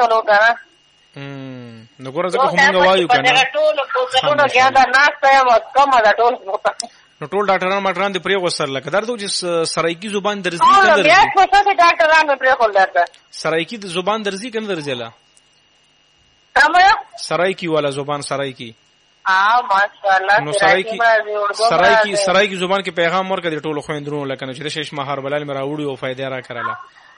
چلو کنه نو ګوره ځکه خو مونږ وایو کنه ټول ټول ګیا دا ناشته یم کم ده ټول نو ټول ډاکټران ماټران دې پرې وسر لکه درته چې سرایکی زبان درځي کنه درځي بیا څه څه ډاکټران پرې خول درته سرایکی زبان درځي کنه درځي لا کوم سرایکی والا زبان سرایکی ماشاءالله نو سرایکی زبان کې پیغام ورکړي ټول خويندرونو لکه چې شش مہار بلال میرا وړي او فائدہ را کړله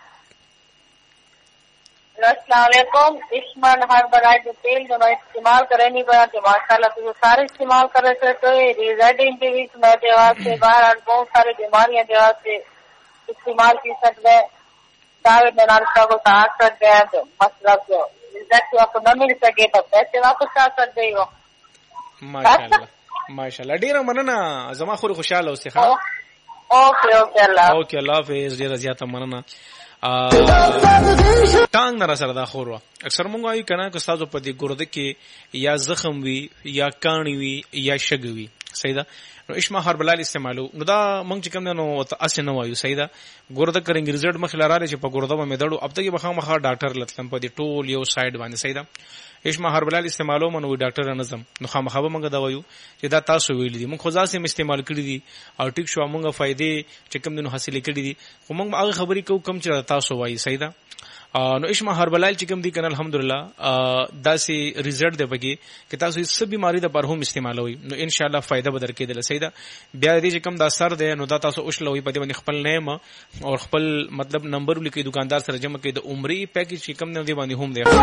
السلام علیکم اسمان ہر بلائے جو تیل جو میں استعمال کرے نہیں پڑا کہ ماشاءاللہ تو سارے استعمال کر رہے تھے تو ریزلٹ ان کے بیچ میں دیوار سے باہر بہت ساری بیماریاں دیوار سے استعمال کی سکتے ہیں دعوت میں نالکہ کو ساتھ سکتے ہیں تو مسئلہ جو رزلٹ آپ کو نہ مل سکے تو پیسے واپس آ سکتے ہی ہو ماشاءالله ډیره مننه زما خوري خوشاله اوسې ښه اوکے الله حافظ ډیره زیاته مننه ټانګ نه سره دا خور اکثر مونږ وایو کنه که تاسو په دې ګرده کې یا زخم وي یا کانی وي یا شګ وي صحیح ده نو اشما هر بلال استعمالو نو دا مونږ چې کوم نو اصل نه وایو صحیح ده ګرده کرنګ رزلټ مخ لاره چې په ګرده باندې دړو اب ته به خامخا ډاکټر لتلم په دې ټول یو سایډ باندې صحیح ده اشما هر بلال استعمالو منو ډاکټر نظم نو خامخا به مونږ دا وایو چې دا تاسو ویل دي مونږ خو ځاسې استعمال کړی دي او ټیک شو مونږه فائدې چې کوم نو حاصل کړی دي خو مونږ هغه خبرې کو کم چې تاسو وایي صحیح ده نو اشما هر بلال چې کوم دي کنه الحمدلله داسې ریزلټ دی بګي چې تاسو هیڅ بیماری د برهم استعمالوي نو ان شاء الله فائدہ بدر کېدل صحیح ده بیا دې چې کوم دا سر دی نو دا تاسو اوښلوي په دې باندې خپل نیم او خپل مطلب نمبر لیکي دکاندار سره جمع کې د عمرې پیکیج چې کوم نه دی باندې هم دی